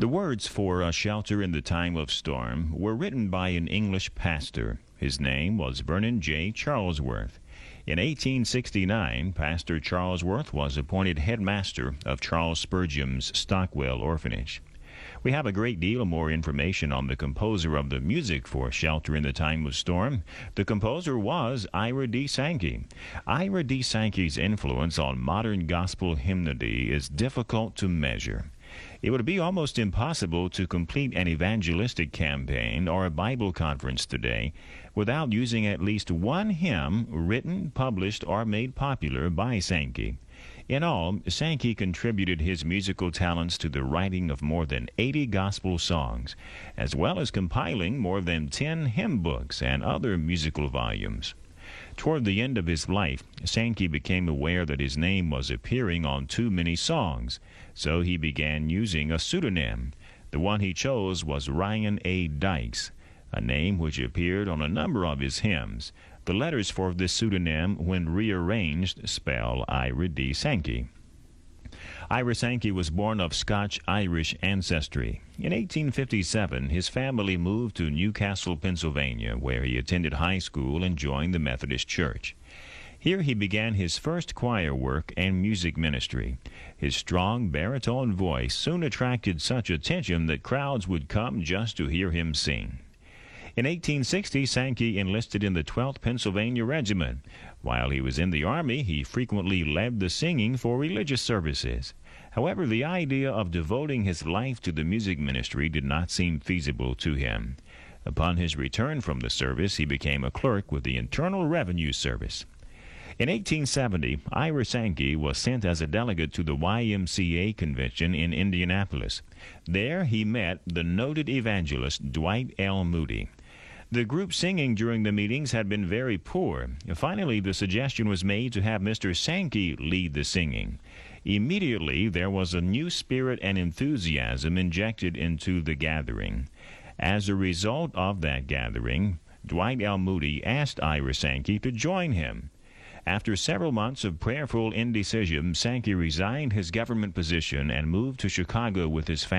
The words for A Shelter in the Time of Storm were written by an English pastor. His name was Vernon J. Charlesworth. In 1869, Pastor Charlesworth was appointed headmaster of Charles Spurgeon's Stockwell Orphanage. We have a great deal more information on the composer of the music for Shelter in the Time of Storm. The composer was Ira D. Sankey. Ira D. Sankey's influence on modern gospel hymnody is difficult to measure. It would be almost impossible to complete an evangelistic campaign or a Bible conference today without using at least one hymn written, published, or made popular by Sankey. In all, Sankey contributed his musical talents to the writing of more than 80 gospel songs, as well as compiling more than 10 hymn books and other musical volumes. Toward the end of his life, Sankey became aware that his name was appearing on too many songs, so he began using a pseudonym. The one he chose was Ryan A. Dykes, a name which appeared on a number of his hymns. The letters for this pseudonym, when rearranged, spell Ira D. Sankey. Ira Sankey was born of Scotch-Irish ancestry. In 1857, his family moved to Newcastle, Pennsylvania, where he attended high school and joined the Methodist Church. Here he began his first choir work and music ministry. His strong baritone voice soon attracted such attention that crowds would come just to hear him sing. In 1860, Sankey enlisted in the 12th Pennsylvania Regiment. While he was in the Army, he frequently led the singing for religious services. However, the idea of devoting his life to the music ministry did not seem feasible to him. Upon his return from the service, he became a clerk with the Internal Revenue Service. In 1870, Ira Sankey was sent as a delegate to the YMCA convention in Indianapolis. There he met the noted evangelist Dwight L. Moody. The group singing during the meetings had been very poor. Finally, the suggestion was made to have Mr. Sankey lead the singing. Immediately, there was a new spirit and enthusiasm injected into the gathering. As a result of that gathering, Dwight L. Moody asked Ira Sankey to join him. After several months of prayerful indecision, Sankey resigned his government position and moved to Chicago with his family.